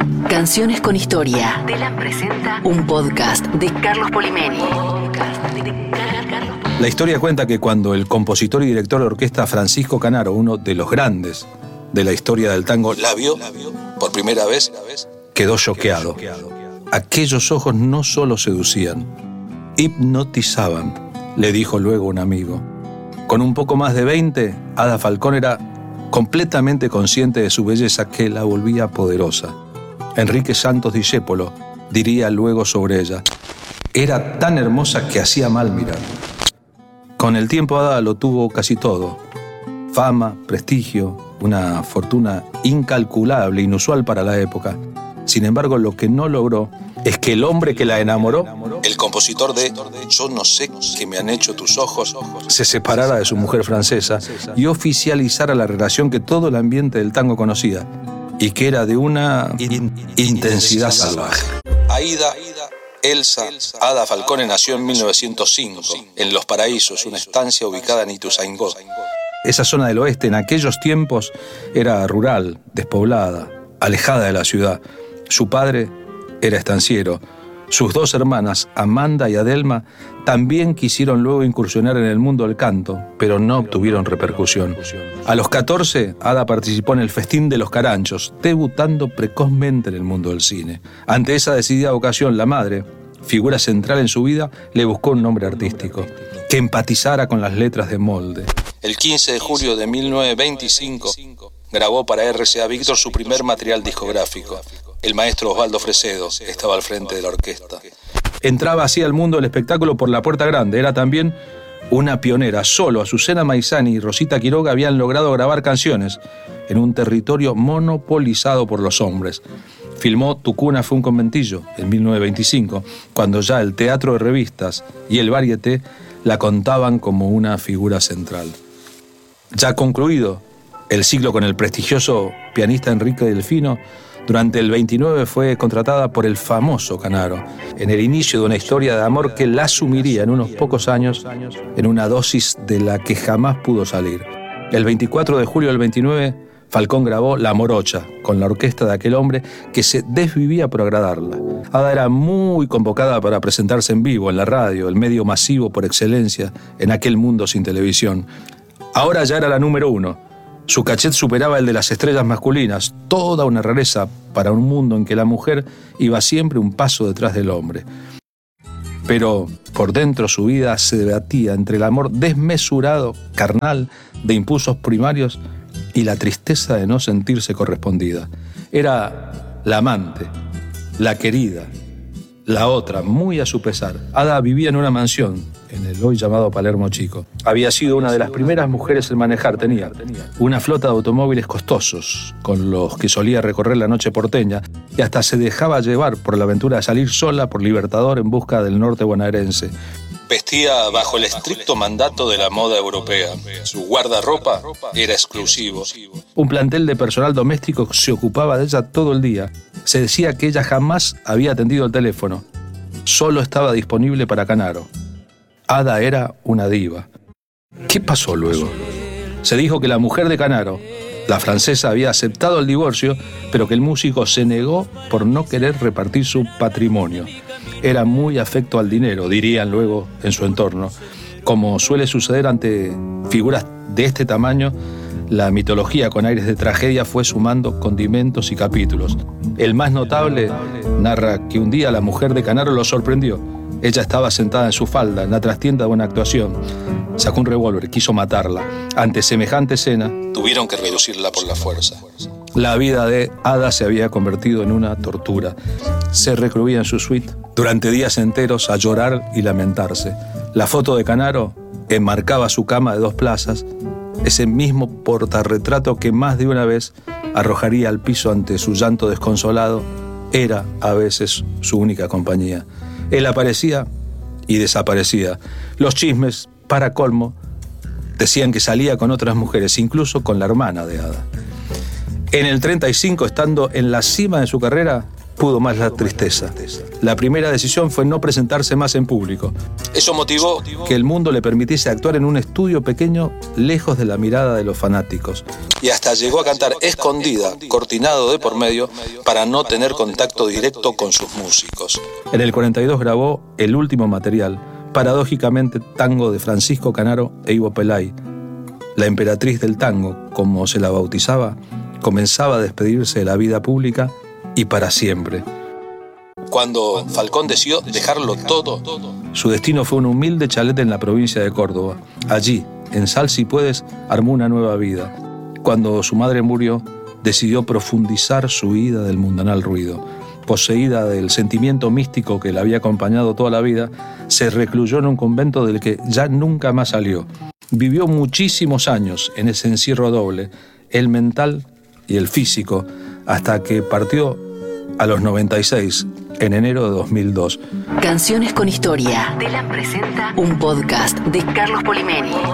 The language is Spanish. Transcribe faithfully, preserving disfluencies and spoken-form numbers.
Canciones con historia. Telam presenta un podcast de Carlos Polimeni. La historia cuenta que cuando el compositor y director de orquesta Francisco Canaro, uno de los grandes de la historia del tango, la vio por primera vez, quedó choqueado. Aquellos ojos no solo seducían, hipnotizaban, le dijo luego un amigo. Con un poco más de veinte, Ada Falcón era completamente consciente de su belleza que la volvía poderosa. Enrique Santos Discépolo diría luego sobre ella: era tan hermosa que hacía mal mirar. Con el tiempo Ada lo tuvo casi todo: fama, prestigio, una fortuna incalculable, inusual para la época. Sin embargo, lo que no logró es que el hombre que la enamoró, el compositor de Yo no sé qué me han hecho tus ojos, se separara de su mujer francesa y oficializara la relación que todo el ambiente del tango conocía y que era de una in- intensidad salvaje. Aida Elsa Ada Falcón nació en mil novecientos cinco en Los Paraísos, una estancia ubicada en Ituzaingó. Esa zona del oeste en aquellos tiempos era rural, despoblada, alejada de la ciudad. Su padre era estanciero. Sus dos hermanas, Amanda y Adelma, también quisieron luego incursionar en el mundo del canto, pero no obtuvieron repercusión. A los catorce, Ada participó en el Festín de los Caranchos, debutando precozmente en el mundo del cine. Ante esa decidida vocación, la madre, figura central en su vida, le buscó un nombre artístico que empatizara con las letras de Molde. El quince de julio de mil novecientos veinticinco, grabó para R C A Víctor su primer material discográfico. El maestro Osvaldo Fresedo estaba al frente de la orquesta. Entraba así al mundo del espectáculo por la puerta grande. Era también una pionera. Solo Azucena Maizani y Rosita Quiroga habían logrado grabar canciones en un territorio monopolizado por los hombres. Filmó Tu cuna fue un conventillo en mil novecientos veinticinco, cuando ya el teatro de revistas y el varieté la contaban como una figura central. Ya concluido el ciclo con el prestigioso pianista Enrique Delfino, durante el veintinueve fue contratada por el famoso Canaro, en el inicio de una historia de amor que la sumiría en unos pocos años en una dosis de la que jamás pudo salir. El veinticuatro de julio del veintinueve, Falcón grabó La Morocha, con la orquesta de aquel hombre que se desvivía por agradarla. Ada era muy convocada para presentarse en vivo, en la radio, el medio masivo por excelencia en aquel mundo sin televisión. Ahora ya era la número uno. Su cachet superaba el de las estrellas masculinas, toda una rareza para un mundo en que la mujer iba siempre un paso detrás del hombre. Pero por dentro su vida se debatía entre el amor desmesurado, carnal, de impulsos primarios y la tristeza de no sentirse correspondida. Era la amante, la querida, la otra, muy a su pesar. Ada vivía en una mansión en el hoy llamado Palermo Chico. Había sido una de las primeras mujeres en manejar. Tenía una flota de automóviles costosos con los que solía recorrer la noche porteña y hasta se dejaba llevar por la aventura de salir sola por Libertador en busca del norte bonaerense. Vestía bajo el estricto mandato de la moda europea. Su guardarropa era exclusivo. Un plantel de personal doméstico se ocupaba de ella todo el día. Se decía que ella jamás había atendido el teléfono. Solo estaba disponible para Canaro. Ada era una diva. ¿Qué pasó luego? Se dijo que la mujer de Canaro, la francesa, había aceptado el divorcio, pero que el músico se negó por no querer repartir su patrimonio. Era muy afecto al dinero, dirían luego en su entorno. Como suele suceder ante figuras de este tamaño, la mitología con aires de tragedia fue sumando condimentos y capítulos. El más notable narra que un día la mujer de Canaro lo sorprendió. Ella estaba sentada en su falda, en la trastienda de una actuación. Sacó un revólver, quiso matarla. Ante semejante escena, tuvieron que reducirla por la fuerza. La vida de Ada se había convertido en una tortura. Se recluía en su suite durante días enteros a llorar y lamentarse. La foto de Canaro enmarcaba su cama de dos plazas, ese mismo portarretrato que más de una vez arrojaría al piso ante su llanto desconsolado. Era a veces su única compañía. Él aparecía y desaparecía. Los chismes, para colmo, decían que salía con otras mujeres, incluso con la hermana de Ada. En el treinta y cinco, estando en la cima de su carrera, pudo más la tristeza. La primera decisión fue no presentarse más en público. Eso motivó que el mundo le permitiese actuar en un estudio pequeño, lejos de la mirada de los fanáticos. Y hasta llegó a cantar escondida, cortinado de por medio, para no tener contacto directo con sus músicos. En el cuarenta y dos grabó el último material, paradójicamente tango de Francisco Canaro e Ivo Pelay. La emperatriz del tango, como se la bautizaba, comenzaba a despedirse de la vida pública y para siempre. Cuando Falcón decidió dejarlo todo, su destino fue un humilde chalet en la provincia de Córdoba. Allí, en Sal Si Puedes, armó una nueva vida. Cuando su madre murió, decidió profundizar su huida del mundanal ruido. Poseída del sentimiento místico que la había acompañado toda la vida, se recluyó en un convento del que ya nunca más salió. Vivió muchísimos años en ese encierro doble, el mental y el físico, hasta que partió a los noventa y seis, en enero de dos mil dos. Canciones con historia. Telam presenta un podcast de Carlos Polimeni.